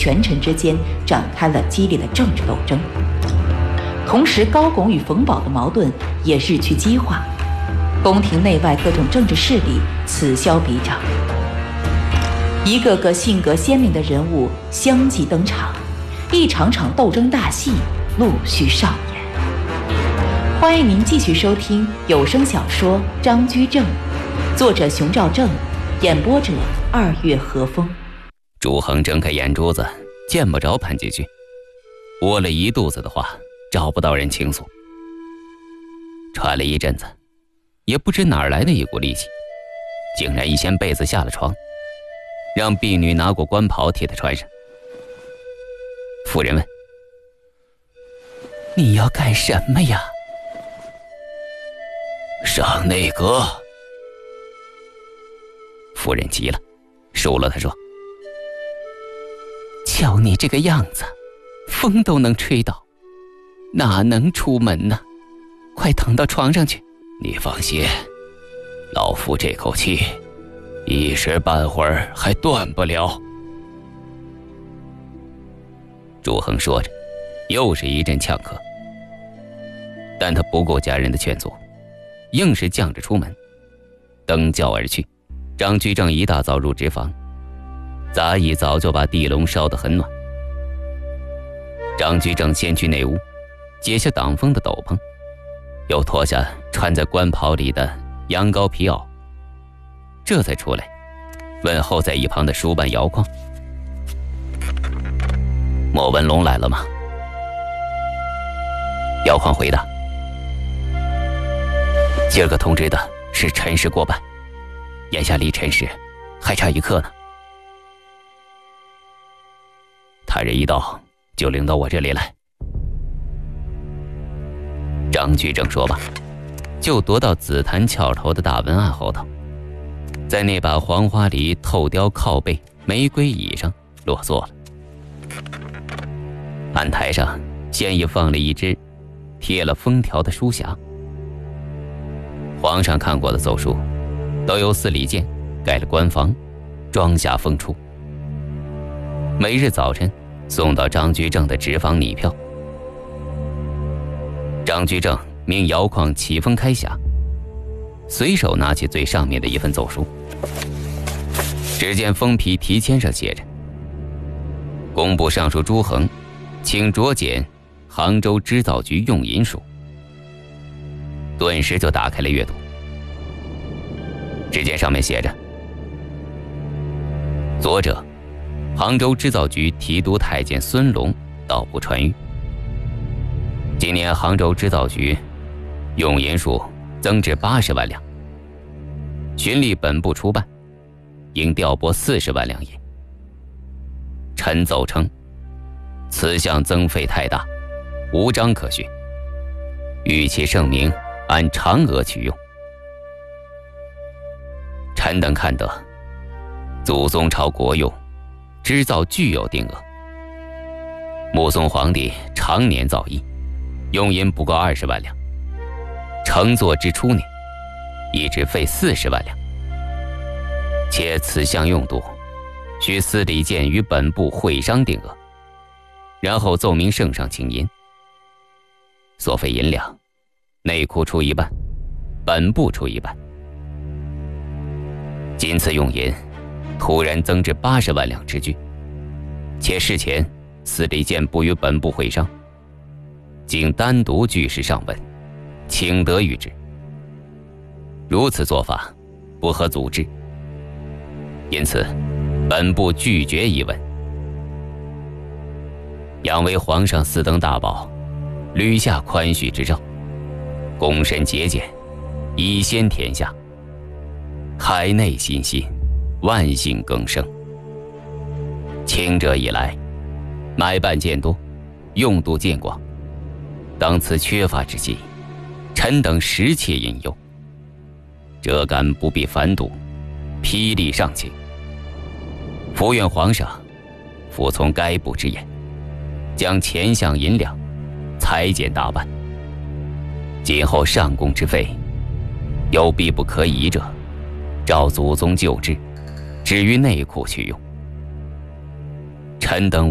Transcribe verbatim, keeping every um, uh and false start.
权臣之间展开了激烈的政治斗争。同时，高拱与冯保的矛盾也日趋激化，宫廷内外各种政治势力此消彼长，一个个性格鲜明的人物相继登场，一场场斗争大戏陆续上演。欢迎您继续收听有声小说《张居正》，作者熊兆正，演播者二月和风。 朱恒睁开眼珠子，见不着潘继续，窝了一肚子的话，找不到人倾诉。喘了一阵子，也不知哪儿来的一股力气，竟然一掀被子下了床，让婢女拿过官袍替他穿上。夫人问：“你要干什么呀？”“ 上内阁。” 夫人急了，数落他说：“瞧你这个样子，风都能吹倒，哪能出门呢？快躺到床上去。”“ 你放心，老夫这口气一时半会儿还断不了。” 朱恒说着，又是一阵呛咳，但他不顾家人的劝阻，硬是犟着出门，登轿而去。张居正一大早入职房，杂役早就把地笼烧得很暖。张居正先去内屋，解下挡风的斗篷，又脱下穿在官袍里的羊羔皮袄，这才出来问候在一旁的书办姚匡：“莫文龙来了吗？”姚匡回答：“今儿个通知的是辰时过半，眼下离辰时还差一刻呢。他人一到就领到我这里来。”张居正说罢，就踱到紫檀翘头的大文案后头，在那把黄花梨透雕靠背玫瑰椅上落座了。案台上现已放了一只贴了封条的书匣，皇上看过的奏书都由司礼监盖了官房，装下封出，每日早晨送到张居正的职房拟票。张居正命姚匡启封开匣，随手拿起最上面的一份奏书，只见封皮题签上写着：“工部尚书朱恒请酌减杭州织造局用银数。”顿时就打开了阅读。只见上面写着：“昨者杭州织造局提督太监孙龙到部传谕，今年杭州织造局用银数增至八十万两，循例本部出办，应调拨四十万两银。臣奏称，此项增费太大，无章可循，欲其圣明按常额取用。臣等看得，祖宗朝国用，织造具有定额。穆宗皇帝常年造诣，用银不够二十万两，乘坐之初年，亦只费四十万两。且此项用度，需司礼监与本部会商定额，然后奏明圣上请银。所费银两，内库出一半，本部出一半。今次用银突然增至八十万两之巨，且事前司礼监不与本部会商，竟单独据实上文，请得谕之。如此做法不合祖制，因此本部拒绝一文。仰为皇上四等大宝，屡下宽许之诏，躬身节俭，以先天下，海内欣欣，万姓更生。清者以来，买办渐多，用度渐广，当此缺乏之际，臣等实切引诱，折干不必繁读，霹雳上请。伏愿皇上服从该部之言，将钱项银两裁减大半。今后上贡之费，有必不可移者，照祖宗旧制，置于内库去用。臣等